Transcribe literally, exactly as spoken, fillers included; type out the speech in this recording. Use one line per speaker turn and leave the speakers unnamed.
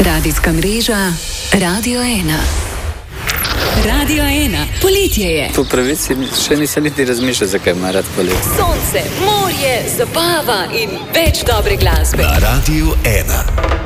Radijska mreža Radio ena. Radio ena, poletje je.
Po pravici še nisem niti razmišljal, zakaj ima rad poletje.
Sonce, morje, zabava in več dobre glasbe.
Na Radio ena.